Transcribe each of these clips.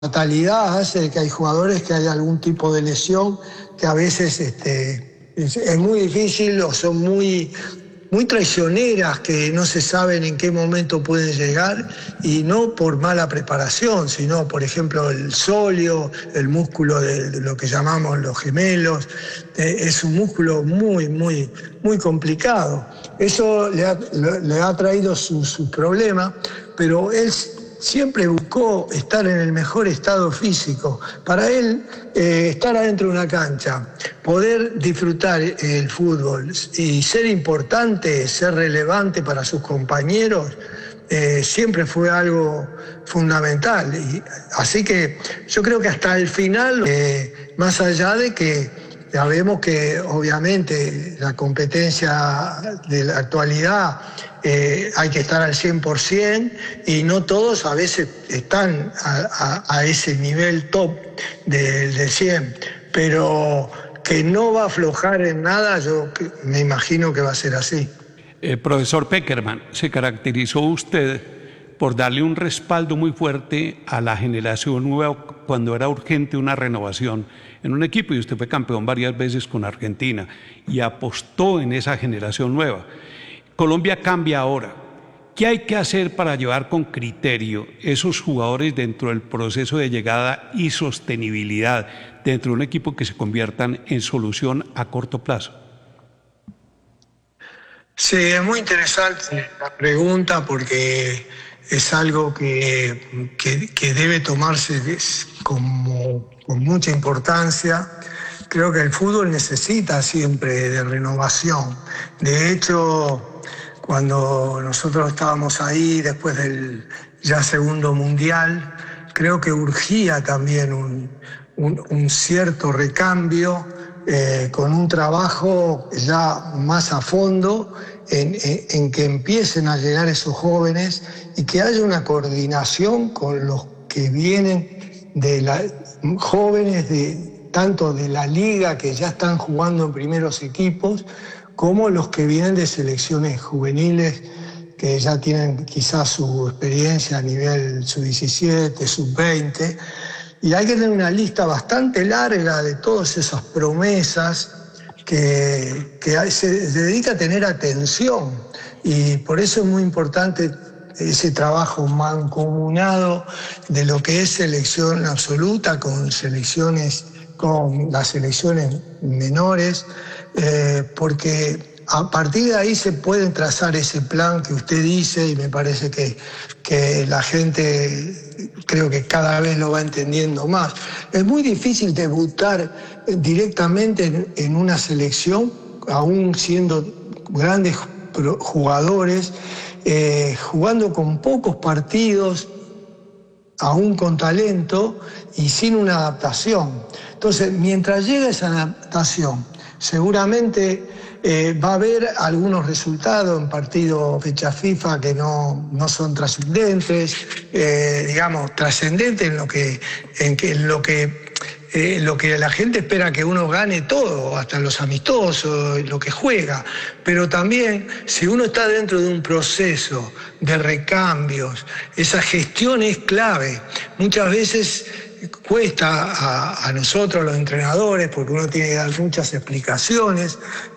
fatalidad hace que hay jugadores que hay algún tipo de lesión que a veces es muy difícil o son muy traicioneras, que no se saben en qué momento pueden llegar, y no por mala preparación, sino, por ejemplo, el sóleo, el músculo de lo que llamamos los gemelos, es un músculo muy complicado. Eso le ha traído su problema, pero él siempre buscó estar en el mejor estado físico. Para él, estar adentro de una cancha, poder disfrutar el fútbol y ser importante, ser relevante para sus compañeros, siempre fue algo fundamental. Así que yo creo que hasta el final, más allá de que ya vemos que obviamente la competencia de la actualidad, hay que estar al 100%, y no todos a veces están a ese nivel top del 100, pero que no va a aflojar en nada, yo me imagino que va a ser así. Profesor Pekerman, se caracterizó usted por darle un respaldo muy fuerte a la generación nueva cuando era urgente una renovación en un equipo, y usted fue campeón varias veces con Argentina y apostó en esa generación nueva. Colombia cambia ahora. ¿Qué hay que hacer para llevar con criterio esos jugadores dentro del proceso de llegada y sostenibilidad dentro de un equipo que se conviertan en solución a corto plazo? Sí, es muy interesante la pregunta, porque es algo que debe tomarse con mucha importancia. Creo que el fútbol necesita siempre de renovación. De hecho, cuando nosotros estábamos ahí después del ya segundo mundial, creo que urgía también un cierto recambio, con un trabajo ya más a fondo en que empiecen a llegar esos jóvenes y que haya una coordinación con los que vienen jóvenes tanto de la liga, que ya están jugando en primeros equipos, como los que vienen de selecciones juveniles, que ya tienen quizás su experiencia a nivel sub-17, sub-20, y hay que tener una lista bastante larga de todas esas promesas que se dedica a tener atención, y por eso es muy importante ese trabajo mancomunado de lo que es selección absoluta con las selecciones menores, porque a partir de ahí se puede trazar ese plan que usted dice, y me parece que la gente creo que cada vez lo va entendiendo más. Es muy difícil debutar directamente en una selección, aún siendo grandes jugadores, jugando con pocos partidos, aún con talento y sin una adaptación. Entonces, mientras llega esa adaptación, seguramente va a haber algunos resultados en partidos fecha FIFA que no son trascendentes, trascendentes en lo que la gente espera que uno gane todo, hasta los amistosos, lo que juega. Pero también, si uno está dentro de un proceso de recambios, esa gestión es clave. Muchas veces cuesta a nosotros los entrenadores, porque uno tiene que dar muchas explicaciones,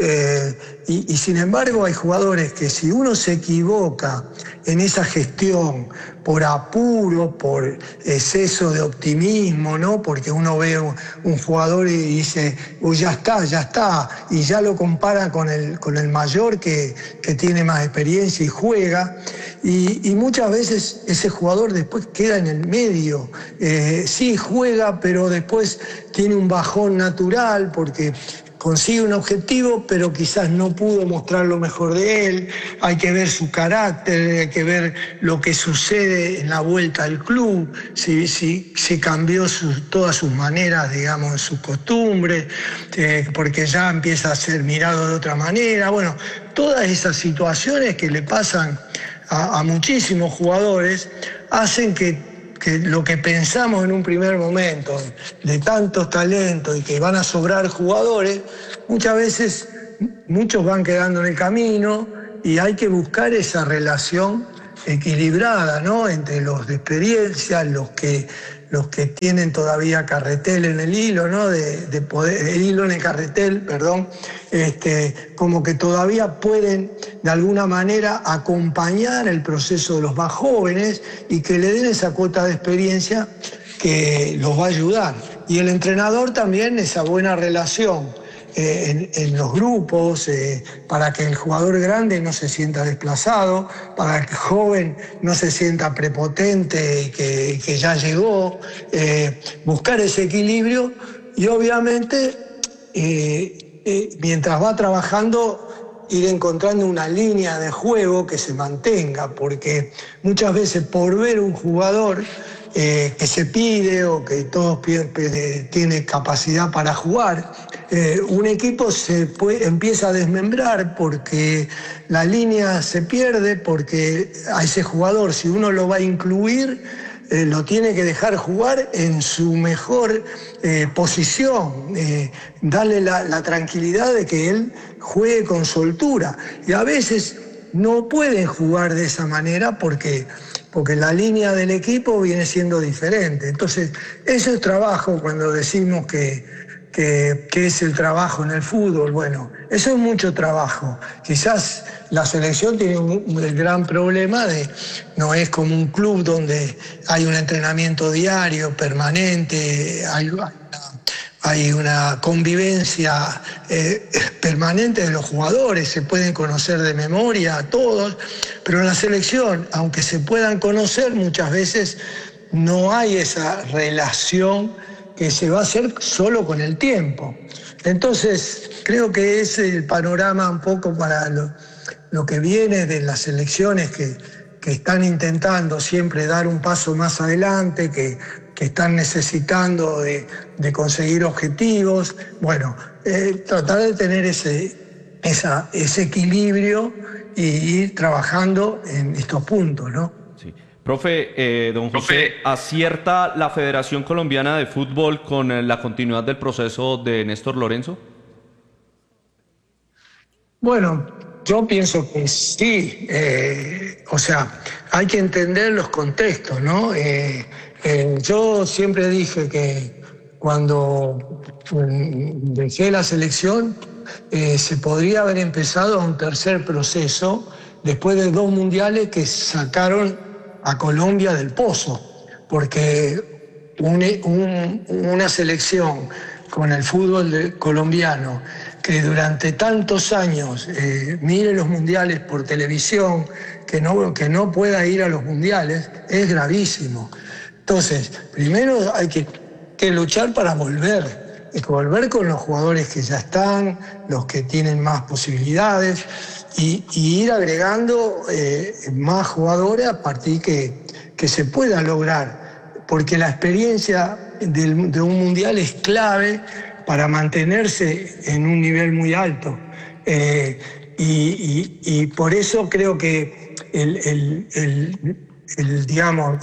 y sin embargo hay jugadores que, si uno se equivoca en esa gestión por apuro, por exceso de optimismo, ¿no? Porque uno ve un jugador y dice, ya está, y ya lo compara con el mayor que tiene más experiencia y juega, y muchas veces ese jugador después queda en el medio. Sí juega, pero después tiene un bajón natural porque consigue un objetivo, pero quizás no pudo mostrar lo mejor de él. Hay que ver su carácter, hay que ver lo que sucede en la vuelta al club, si cambió todas sus maneras, digamos, sus costumbres, porque ya empieza a ser mirado de otra manera. Bueno, todas esas situaciones que le pasan a muchísimos jugadores hacen que lo que pensamos en un primer momento, de tantos talentos y que van a sobrar jugadores, muchas veces muchos van quedando en el camino, y hay que buscar esa relación equilibrada, ¿no? Entre los de experiencia, los que los que tienen todavía carretel en el hilo, ¿no? De poder, el hilo en el carretel, perdón, como que todavía pueden de alguna manera acompañar el proceso de los más jóvenes y que le den esa cuota de experiencia que los va a ayudar. Y el entrenador también, esa buena relación en los grupos, para que el jugador grande no se sienta desplazado, para que el joven no se sienta prepotente, que ya llegó, buscar ese equilibrio y obviamente mientras va trabajando ir encontrando una línea de juego que se mantenga, porque muchas veces por ver un jugador que se pide o que todos tiene capacidad para jugar, un equipo empieza a desmembrar porque la línea se pierde, porque a ese jugador, si uno lo va a incluir, lo tiene que dejar jugar en su mejor posición, darle la tranquilidad de que él juegue con soltura. Y a veces no pueden jugar de esa manera porque la línea del equipo viene siendo diferente. Entonces, eso es trabajo cuando decimos que es el trabajo en el fútbol. Bueno, eso es mucho trabajo. Quizás la selección tiene un gran problema no es como un club donde hay un entrenamiento diario, permanente, hay una convivencia permanente de los jugadores, se pueden conocer de memoria a todos, pero en la selección, aunque se puedan conocer, muchas veces no hay esa relación que se va a hacer solo con el tiempo. Entonces, creo que es el panorama un poco para lo que viene de las selecciones que están intentando siempre dar un paso más adelante, que están necesitando de conseguir objetivos. Bueno, tratar de tener ese equilibrio y ir trabajando en estos puntos, ¿no? Sí. Profe, don José, ¿acierta la Federación Colombiana de Fútbol con la continuidad del proceso de Néstor Lorenzo? Bueno, yo pienso que sí. O sea, hay que entender los contextos, ¿no? Yo siempre dije que cuando dejé la selección se podría haber empezado un tercer proceso después de 2 mundiales que sacaron a Colombia del pozo, porque una selección con el fútbol colombiano que durante tantos años mire los mundiales por televisión, que no pueda ir a los mundiales, es gravísimo. Entonces, primero hay que luchar para volver, hay que volver con los jugadores que ya están, los que tienen más posibilidades, y ir agregando más jugadores a partir que se pueda lograr, porque la experiencia de un mundial es clave para mantenerse en un nivel muy alto. Y por eso creo que digamos,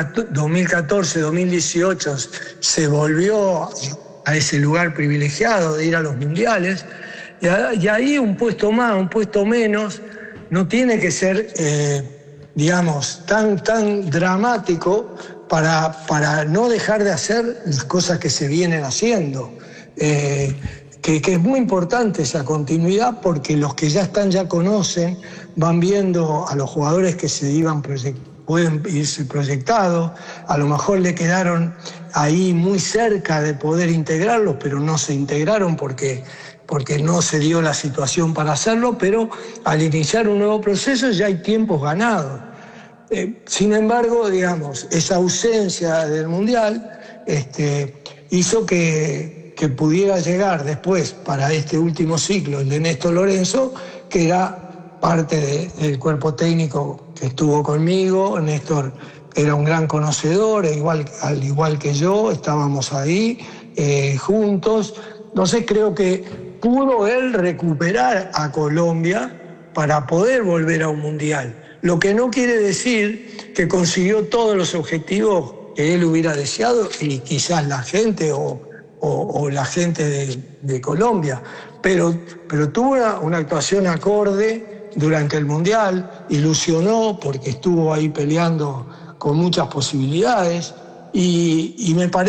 2014-2018 se volvió a ese lugar privilegiado de ir a los mundiales, y ahí un puesto más, un puesto menos, no tiene que ser, digamos, tan dramático para no dejar de hacer las cosas que se vienen haciendo. Que es muy importante esa continuidad, porque los que ya están ya conocen, van viendo a los jugadores que pueden irse proyectados, a lo mejor le quedaron ahí muy cerca de poder integrarlos, pero no se integraron porque no se dio la situación para hacerlo, pero al iniciar un nuevo proceso ya hay tiempos ganados. Sin embargo, digamos, esa ausencia del Mundial hizo que pudiera llegar después, para este último ciclo, el de Néstor Lorenzo, que era parte del cuerpo técnico que estuvo conmigo. Néstor era un gran conocedor, al igual que yo, estábamos ahí juntos. Entonces creo que pudo él recuperar a Colombia para poder volver a un mundial. Lo que no quiere decir que consiguió todos los objetivos que él hubiera deseado, y quizás la gente o la gente de Colombia, pero tuvo una actuación acorde durante el Mundial, ilusionó porque estuvo ahí peleando con muchas posibilidades, y me parece